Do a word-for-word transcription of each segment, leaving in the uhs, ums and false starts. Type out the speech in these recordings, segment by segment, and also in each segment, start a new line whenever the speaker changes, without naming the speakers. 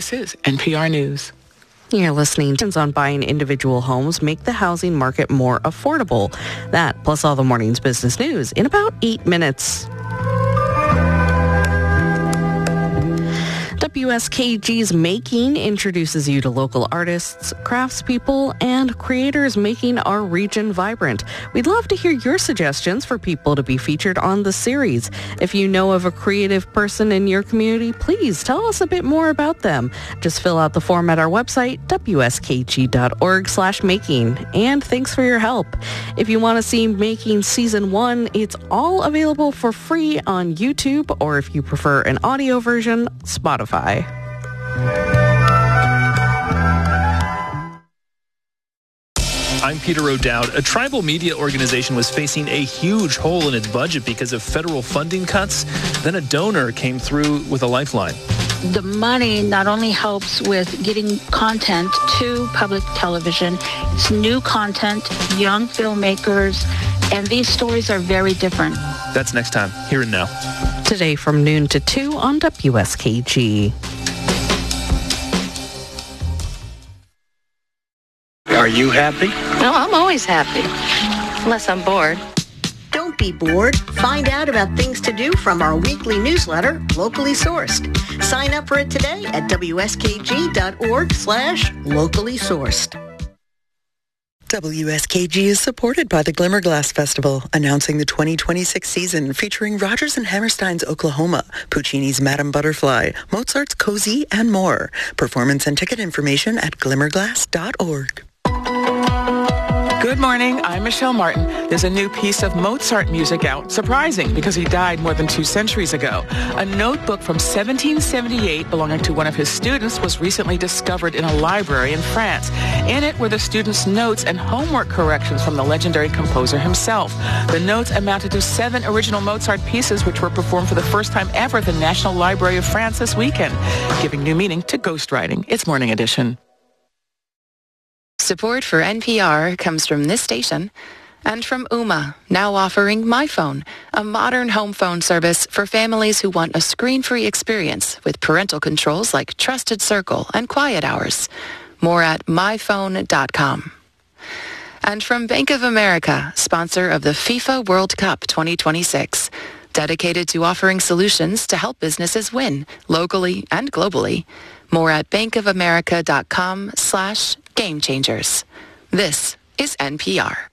This is N P R News.
You're listening to on buying individual homes make the housing market more affordable. That plus all the morning's business news in about eight minutes. W S K G's Making introduces you to local artists, craftspeople, and creators making our region vibrant. We'd love to hear your suggestions for people to be featured on the series. If you know of a creative person in your community, please tell us a bit more about them. Just fill out the form at our website, W S K G dot org slash making. And thanks for your help. If you want to see Making Season one, it's all available for free on YouTube, or if you prefer an audio version, Spotify.
I'm Peter O'Dowd. A tribal media organization was facing a huge hole in its budget because of federal funding cuts. Then a donor came through with a lifeline.
The money not only helps with getting content to public television, it's new content, young filmmakers, and these stories are very different.
That's next time, here and now.
Today from noon to two on W S K G.
Are you happy?
No, I'm always happy, unless I'm bored.
Don't be bored. Find out about things to do from our weekly newsletter, Locally Sourced. Sign up for it today at W S K G dot org slash locally sourced.
W S K G is supported by the Glimmerglass Festival, announcing the twenty twenty-six season featuring Rodgers and Hammerstein's Oklahoma, Puccini's Madame Butterfly, Mozart's Cozy, and more. Performance and ticket information at glimmerglass dot org.
Good morning, I'm Michelle Martin. There's a new piece of Mozart music out. Surprising, because he died more than two centuries ago. A notebook from seventeen seventy-eight belonging to one of his students was recently discovered in a library in France. In it were the student's notes and homework corrections from the legendary composer himself. The notes amounted to seven original Mozart pieces, which were performed for the first time ever at the National Library of France this weekend, giving new meaning to ghostwriting. It's Morning Edition.
Support for N P R comes from this station and from Ooma, now offering MyPhone, a modern home phone service for families who want a screen-free experience with parental controls like Trusted Circle and Quiet Hours. More at my phone dot com. And from Bank of America, sponsor of the FIFA World Cup twenty twenty-six, dedicated to offering solutions to help businesses win locally and globally. More at bankofamerica.com slash game changers. This is N P R.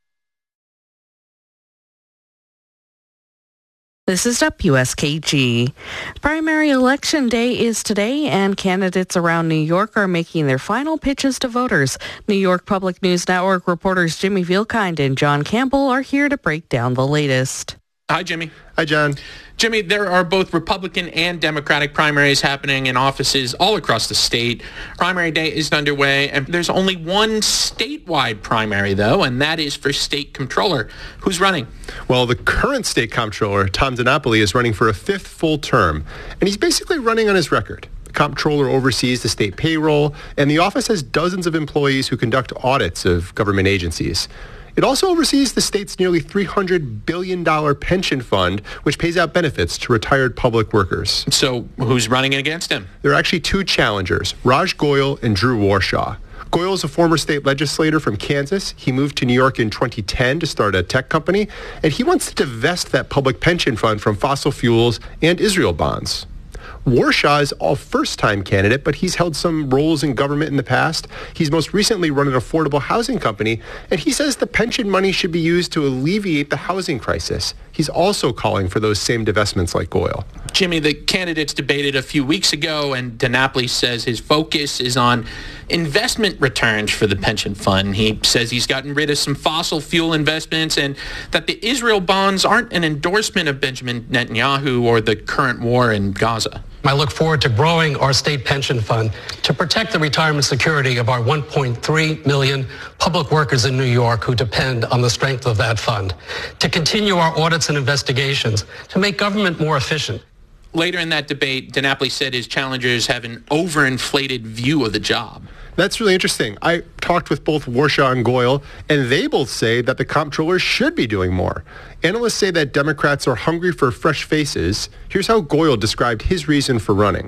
This is W S K G. Primary election day is today, and candidates around New York are making their final pitches to voters. New York Public News Network reporters Jimmy Vielkind and John Campbell are here to break down the latest.
Hi, Jimmy.
Hi, John.
Jimmy, there are both Republican and Democratic primaries happening in offices all across the state. Primary day is underway, and there's only one statewide primary, though, and that is for state comptroller. Who's running?
Well, the current state comptroller, Tom DiNapoli, is running for a fifth full term, and he's basically running on his record. The comptroller oversees the state payroll, and the office has dozens of employees who conduct audits of government agencies. It also oversees the state's nearly three hundred billion dollars pension fund, which pays out benefits to retired public workers.
So who's running against him?
There are actually two challengers, Raj Goyal and Drew Warshaw. Goyal is a former state legislator from Kansas. He moved to New York in twenty ten to start a tech company, and he wants to divest that public pension fund from fossil fuels and Israel bonds. Warshaw is a first-time candidate, but he's held some roles in government in the past. He's most recently run an affordable housing company, and he says the pension money should be used to alleviate the housing crisis. He's also calling for those same divestments like Goyal.
Jimmy, the candidates debated a few weeks ago, and DiNapoli says his focus is on investment returns for the pension fund. He says he's gotten rid of some fossil fuel investments and that the Israel bonds aren't an endorsement of Benjamin Netanyahu or the current war in Gaza.
I look forward to growing our state pension fund to protect the retirement security of our one point three million public workers in New York who depend on the strength of that fund, to continue our audits and investigations, to make government more efficient.
Later in that debate, DiNapoli said his challengers have an overinflated view of the job.
That's really interesting. I talked with both Warshaw and Goyal, and they both say that the comptroller should be doing more. Analysts say that Democrats are hungry for fresh faces. Here's how Goyal described his reason for running.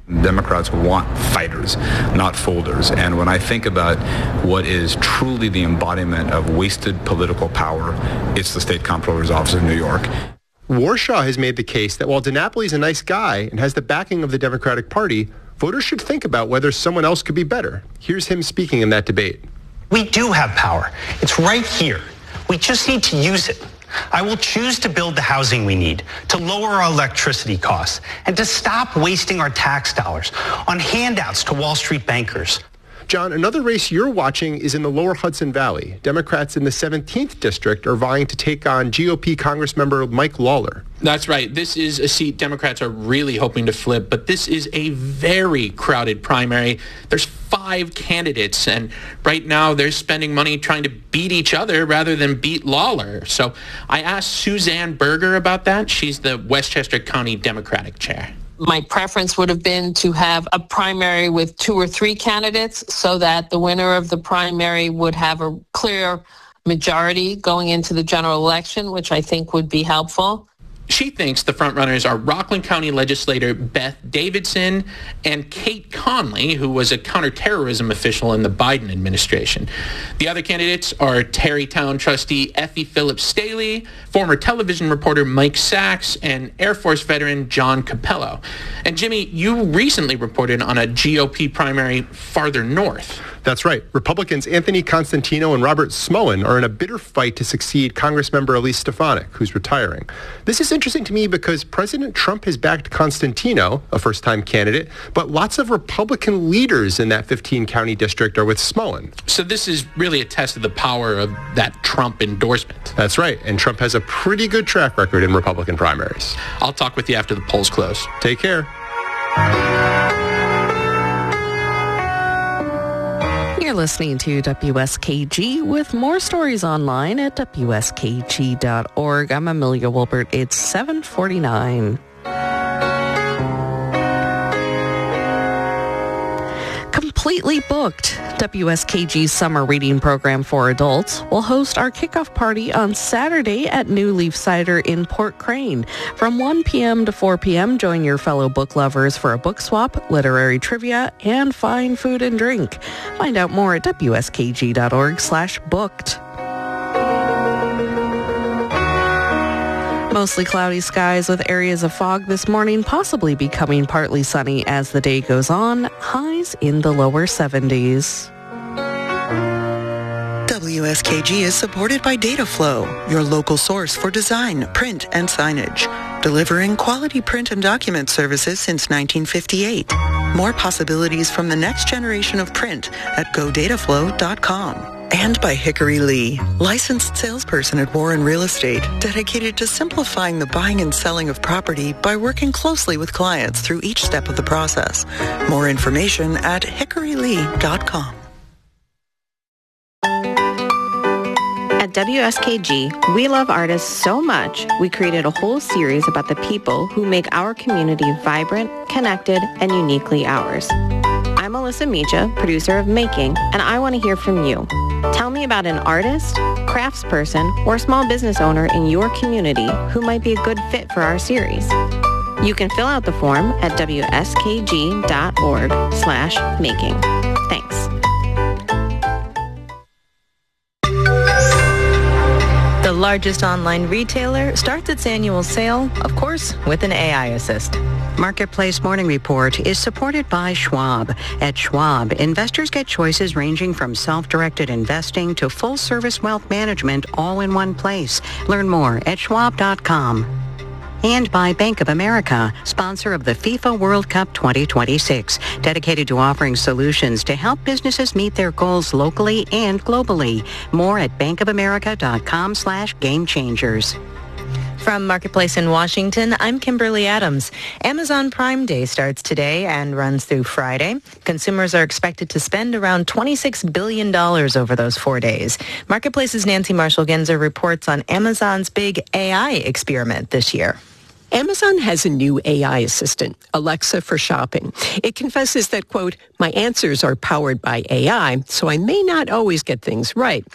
Democrats want fighters, not folders. And when I think about what is truly the embodiment of wasted political power, it's the state comptroller's office in New York.
Warshaw has made the case that while DiNapoli is a nice guy and has the backing of the Democratic Party, voters should think about whether someone else could be better. Here's him speaking in that debate.
We do have power. It's right here. We just need to use it. I will choose to build the housing we need, to lower our electricity costs, and to stop wasting our tax dollars on handouts to Wall Street bankers.
John, another race you're watching is in the lower Hudson Valley. Democrats in the seventeenth district are vying to take on G O P Congressmember Mike Lawler.
That's right. This is a seat Democrats are really hoping to flip, but this is a very crowded primary. There's five candidates, and right now they're spending money trying to beat each other rather than beat Lawler. So I asked Suzanne Berger about that. She's the Westchester County Democratic chair.
My preference would have been to have a primary with two or three candidates so that the winner of the primary would have a clear majority going into the general election, which I think would be helpful.
She thinks the frontrunners are Rockland County legislator Beth Davidson and Kate Conley, who was a counterterrorism official in the Biden administration. The other candidates are Terrytown trustee Effie Phillips Staley, former television reporter Mike Sachs, and Air Force veteran John Capello. And Jimmy, you recently reported on a G O P primary farther north.
That's right. Republicans Anthony Constantino and Robert Smullen are in a bitter fight to succeed Congressmember Elise Stefanik, who's retiring. This is interesting to me because President Trump has backed Constantino, a first-time candidate, but lots of Republican leaders in that fifteen-county district are with Smullen.
So this is really a test of the power of that Trump endorsement.
That's right, and Trump has a pretty good track record in Republican primaries.
I'll talk with you after the polls close.
Take care.
You're listening to W S K G with more stories online at W S K G dot org. I'm Amelia Wilbert. It's seven forty-nine. Completely booked. W S K G's summer reading program for adults will host our kickoff party on Saturday at New Leaf Cider in Port Crane. From one p.m. to four p.m., join your fellow book lovers for a book swap, literary trivia, and fine food and drink. Find out more at W S K G dot org slash booked. Mostly cloudy skies with areas of fog this morning, possibly becoming partly sunny as the day goes on. Highs in the lower seventies.
W S K G is supported by Dataflow, your local source for design, print, and signage. Delivering quality print and document services since nineteen fifty-eight. More possibilities from the next generation of print at go dataflow dot com. And by Hickory Lee, licensed salesperson at Warren Real Estate, dedicated to simplifying the buying and selling of property by working closely with clients through each step of the process. More information at hickory lee dot com.
At W S K G, we love artists so much, we created a whole series about the people who make our community vibrant, connected, and uniquely ours. I'm Melissa Micha, producer of Making, and I want to hear from you. Tell me about an artist, craftsperson, or small business owner in your community who might be a good fit for our series. You can fill out the form at W S K G dot org slash making. Thanks.
The largest online retailer starts its annual sale, of course, with an A I assist.
Marketplace Morning Report is supported by Schwab. At Schwab, investors get choices ranging from self-directed investing to full-service wealth management all in one place. Learn more at schwab dot com. And by Bank of America, sponsor of the FIFA World Cup twenty twenty-six, dedicated to offering solutions to help businesses meet their goals locally and globally. More at bankofamerica.com slash game changers.
From Marketplace in Washington, I'm Kimberly Adams. Amazon Prime Day starts today and runs through Friday. Consumers are expected to spend around twenty-six billion dollars over those four days. Marketplace's Nancy Marshall-Genzer reports on Amazon's big A I experiment this year.
Amazon has a new A I assistant, Alexa for shopping. It confesses that, quote, my answers are powered by A I, so I may not always get things right.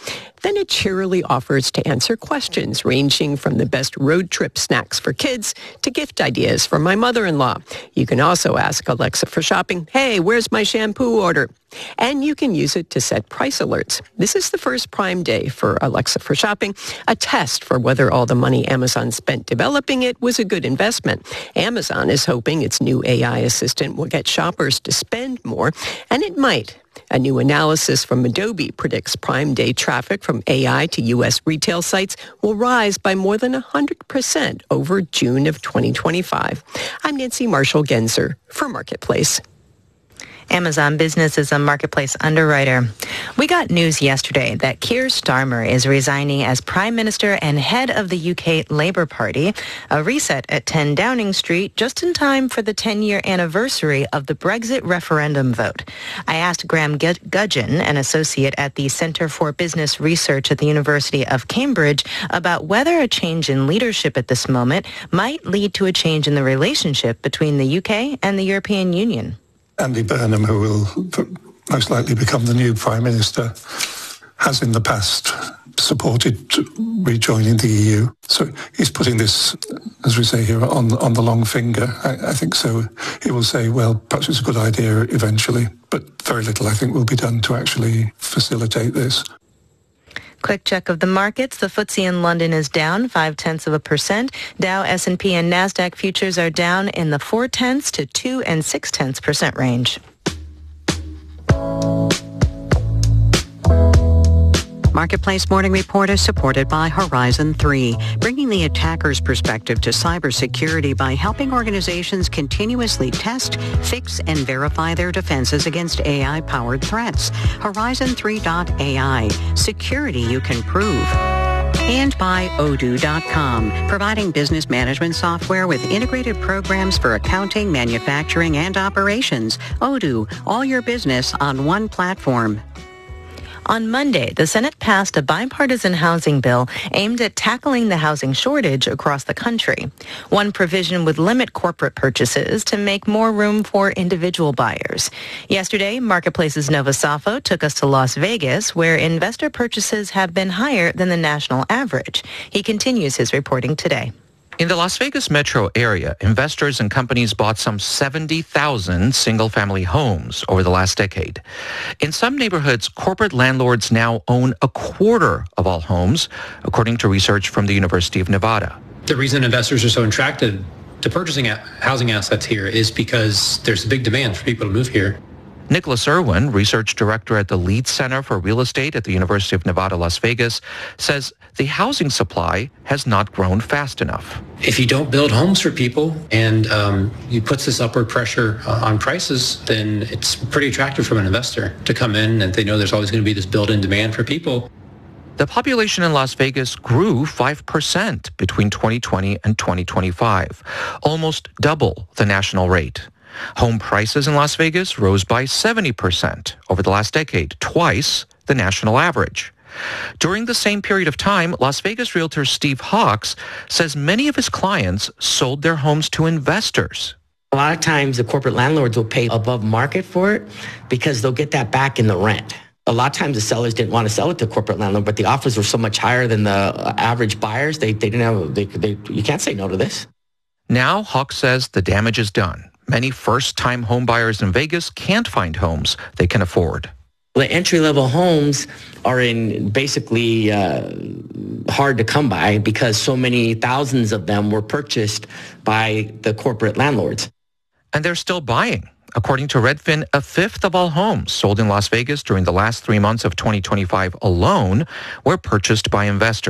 Then it cheerily offers to answer questions ranging from the best road trip snacks for kids to gift ideas for my mother-in-law. You can also ask Alexa for shopping, hey, where's my shampoo order? And you can use it to set price alerts. This is the first Prime Day for Alexa for Shopping, a test for whether all the money Amazon spent developing it was a good investment. Amazon is hoping its new A I assistant will get shoppers to spend more, and it might. A new analysis from Adobe predicts Prime Day traffic from A I to U S retail sites will rise by more than one hundred percent over June of twenty twenty-five. I'm Nancy Marshall-Genzer for Marketplace.
Amazon Business is a marketplace underwriter. We got news yesterday that Keir Starmer is resigning as Prime Minister and head of the U K Labour Party, a reset at ten Downing Street just in time for the ten-year anniversary of the Brexit referendum vote. I asked Graham Gudgeon, an associate at the Centre for Business Research at the University of Cambridge, about whether a change in leadership at this moment might lead to a change in the relationship between the U K and the European Union.
Andy Burnham, who will most likely become the new Prime Minister, has in the past supported rejoining the E U. So he's putting this, as we say here, on, on the long finger. I, I think so. He will say, well, perhaps it's a good idea eventually, but very little, I think, will be done to actually facilitate this.
Quick check of the markets. The F T S E in London is down five-tenths of a percent. Dow, S and P, and NASDAQ futures are down in the four-tenths to two and six-tenths percent range.
Marketplace Morning Report is supported by Horizon three, bringing the attacker's perspective to cybersecurity by helping organizations continuously test, fix, and verify their defenses against A I-powered threats. Horizon three dot A I, security you can prove. And by Odoo dot com, providing business management software with integrated programs for accounting, manufacturing, and operations. Odoo, all your business on one platform.
On Monday, the Senate passed a bipartisan housing bill aimed at tackling the housing shortage across the country. One provision would limit corporate purchases to make more room for individual buyers. Yesterday, Marketplace's Nova Safo took us to Las Vegas, where investor purchases have been higher than the national average. He continues his reporting today.
In the Las Vegas metro area, investors and companies bought some seventy thousand single-family homes over the last decade. In some neighborhoods, corporate landlords now own a quarter of all homes, according to research from the University of Nevada.
The reason investors are so attracted to purchasing housing assets here is because there's a big demand for people to move here.
Nicholas Irwin, research director at the Leeds Center for Real Estate at the University of Nevada, Las Vegas, says the housing supply has not grown fast enough.
If you don't build homes for people and um, you put this upward pressure uh, on prices, then it's pretty attractive from an investor to come in and they know there's always going to be this built-in demand for people.
The population in Las Vegas grew five percent between twenty twenty and twenty twenty-five, almost double the national rate. Home prices in Las Vegas rose by seventy percent over the last decade, twice the national average. During the same period of time, Las Vegas realtor Steve Hawks says many of his clients sold their homes to investors.
A lot of times the corporate landlords will pay above market for it because they'll get that back in the rent. A lot of times the sellers didn't want to sell it to a corporate landlord, but the offers were so much higher than the average buyers, they, they didn't have, they, they, you can't say no to this.
Now, Hawks says the damage is done. Many first-time home buyers in Vegas can't find homes they can afford.
The entry-level homes are in basically uh, hard to come by because so many thousands of them were purchased by the corporate landlords.
And they're still buying. According to Redfin, a fifth of all homes sold in Las Vegas during the last three months of twenty twenty-five alone were purchased by investors.